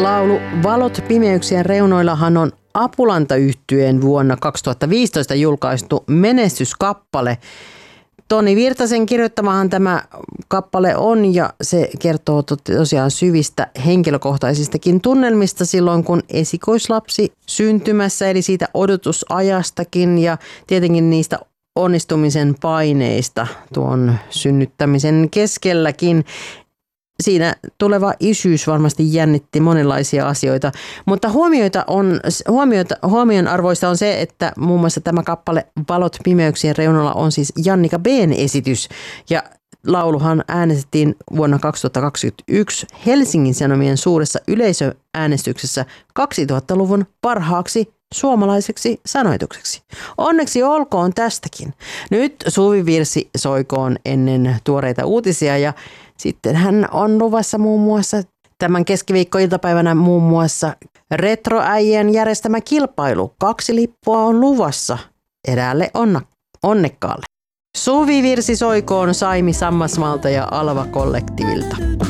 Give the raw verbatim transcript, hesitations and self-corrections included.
Laulu Valot pimeyksien reunoillahan on Apulanta-yhtyeen vuonna kaksituhattaviisitoista julkaistu menestyskappale. Toni Virtasen kirjoittamahan tämä kappale on ja se kertoo tosiaan syvistä henkilökohtaisistakin tunnelmista silloin, kun esikoislapsi syntymässä, eli siitä odotusajastakin ja tietenkin niistä onnistumisen paineista tuon synnyttämisen keskelläkin. Siinä tuleva isyys varmasti jännitti monenlaisia asioita, mutta huomioita on, huomioita, huomion arvoista on se, että muun muassa tämä kappale Valot pimeyksien reunalla on siis Jannika B:n esitys ja lauluhan äänestettiin vuonna kaksituhattakaksikymmentäyksi Helsingin Sanomien suuressa yleisöäänestyksessä kaksituhattaluvun parhaaksi suomalaiseksi sanoitukseksi. Onneksi olkoon tästäkin. Nyt suvivirsi soikoon ennen tuoreita uutisia ja sitten hän on luvassa muun muassa tämän keskiviikkoiltapäivänä muun muassa Retroäijien järjestämä kilpailu. Kaksi lippua on luvassa eräälle onna, onnekkaalle. Suvivirsi soikoon Saimi Sammasmaalta ja Alva Kollektiivilta.